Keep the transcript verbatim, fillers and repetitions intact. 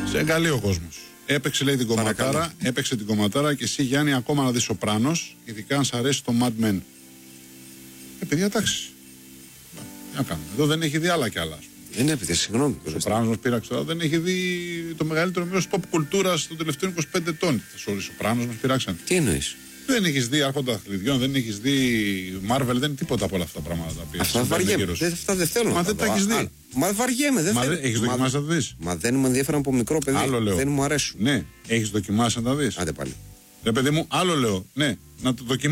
Σε εγκαλεί ο κόσμος. Έπαιξε, λέει, την κομματάρα, έπαιξε την κομματάρα και εσύ, Γιάννη, ακόμα να δεις Σοπράνος, ειδικά αν σ' αρέσει το Mad Men. Ε, παιδιά, εντάξει. Τι να κάνουμε. Εδώ δεν έχει δει άλλα κι άλλα. Δεν έπαιζε, συγγνώμη. Ο Σοπράνος μας πείραξε τώρα, δεν έχει δει το μεγαλύτερο μέρος pop κουλτούρας των τελευταίων είκοσι πέντε ετών. Ο Σοπράνος μας πειράξαν. Τι εννοείς? Δεν έχεις δει Άρχοντα Αθλητιών, δεν έχεις δει Marvel, δεν είναι τίποτα από όλα αυτά τα πράγματα. Αυτά βαριέμαι. Δεν, αυτά δεν θέλω. Μα δεν τα έχεις δει. Μα βαριέμαι, δεν Μα θέλω. έχεις δοκιμάσει να τα δεις? Μα δεν μου ενδιαφέρον από μικρό παιδί. Άλλο λέω. Δεν μου αρέσουν. Ναι, έχεις δοκιμάσει να τα δεις? Άντε πάλι. Ρε παιδί μου, άλλο λέω. Ναι, να το δοκιμάσεις.